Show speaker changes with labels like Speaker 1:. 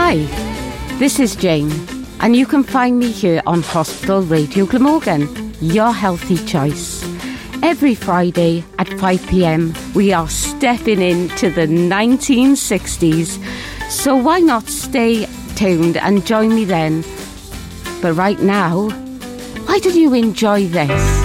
Speaker 1: Hi, this is Jane, and you can find me here on Hospital Radio Glamorgan, your healthy choice. Every Friday at 5 p.m, we are stepping into the 1960s, so why not stay tuned and join me then? But right now, why don't you enjoy this?